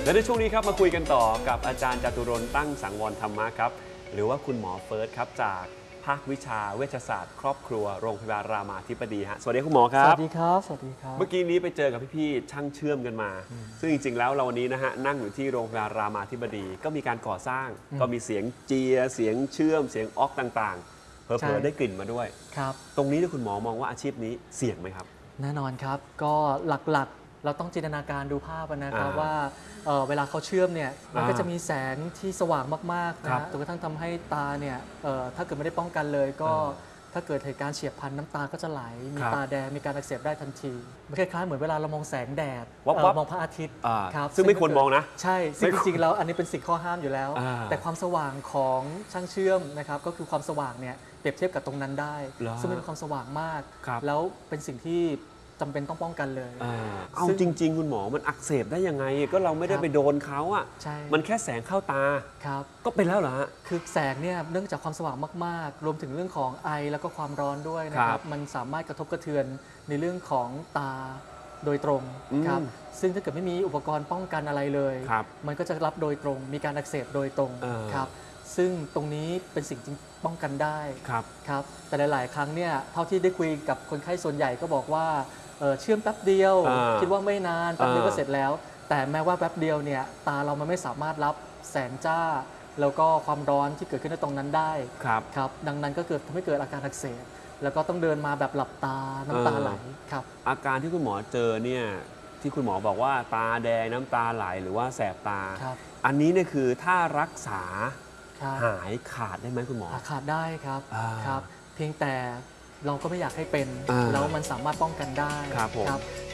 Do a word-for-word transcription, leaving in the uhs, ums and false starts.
และในช่วงนี้ครับมาคุยกันต่อกับอาจารย์จตุรนต์ตั้งสังวรธรรมะครับหรือว่าคุณหมอเฟิร์สครับจากภาควิชาเวชศาสตร์ครอบครัวโรงพยาบาลรามาธิบดีฮะสวัสดีคุณหมอครับสวัสดีครับสวัสดีครับเมื่อกี้นี้ไปเจอกับพี่ๆช่างเชื่อมกันมาซึ่งจริงๆแล้วเราวันนี้นะฮะนั่งอยู่ที่โรงพยาบาลรามาธิบดีก็มีการก่อสร้างก็มีเสียงเจียเสียงเชื่อมเสียงออกต่างๆเผลอๆได้กลิ่นมาด้วยครับตรงนี้ที่คุณหมอมองว่าอาชีพนี้เสี่ยงไหมครับแน่นอนครับก็หลักๆเราต้องจินตนาการดูภาพนะครับว่าเเวลาเขาเชื่อมเนี่ยมันก็จะมีแสงที่สว่างมากๆนะจนกระทั่งทำให้ตาเนี่ยถ้าเกิดไม่ได้ป้องกันเลยก็ถ้าเกิดเหตุการณ์เฉียบพลันน้ำตาก็จะไหลมีตาแดงมีการอักเสบได้ทันทีมันคล้ายๆเหมือนเวลาเรามองแสงแดดมองพระอาทิตย์ครับซึ่งไม่ควรมองนะใช่ซึ่งจริงๆแล้วอันนี้เป็นสิ่งข้อห้ามอยู่แล้วแต่ความสว่างของช่างเชื่อมนะครับก็คือความสว่างเนี่ยเปรียบเทียบกับตรงนั้นได้ซึ่งเป็นความสว่างมากแล้วเป็นสิ่งที่จำเป็นต้องป้องกันเลยเอาจริงๆคุณหมอมันอักเสบได้ยังไงก็เราไม่ได้ไปโดนเขาอ่ะมันแค่แสงเข้าตาครับก็เป็นแล้วเหรอฮะคือแสงเนี่ยเนื่องจากความสว่างมากๆรวมถึงเรื่องของไอแล้วก็ความร้อนด้วยนะครับมันสามารถกระทบกระเทือนในเรื่องของตาโดยตรงครับซึ่งถ้าเกิดไม่มีอุปกรณ์ป้องกันอะไรเลยมันก็จะรับโดยตรงมีการอักเสบโดยตรงครับซึ่งตรงนี้เป็นสิ่งที่ป้องกันได้ครับครับแต่หลายๆครั้งเนี่ยเท่าที่ได้คุยกับคนไข้ส่วนใหญ่ก็บอกว่าเชื่อมแป๊บเดียวคิดว่าไม่นานแป๊บเดียวก็เสร็จแล้วแต่แม้ว่าแป๊บเดียวเนี่ยตาเรามันไม่สามารถรับแสงจ้าแล้วก็ความร้อนที่เกิดขึ้นในตรงนั้นได้ครับครับดังนั้นก็เกิดทำให้เกิดอาการอักเสบแล้วก็ต้องเดินมาแบบหลับตาน้ำตาไหลครับอาการที่คุณหมอเจอเนี่ยที่คุณหมอบอกว่าตาแดงน้ำตาไหลหรือว่าแสบตาอันนี้เนี่ยคือถ้ารักษาหายขาดได้ไหมคุณหมอขาดได้ครับครับเพียงแต่เราก็ไม่อยากให้เป็นแล้วมันสามารถป้องกันได้ครับ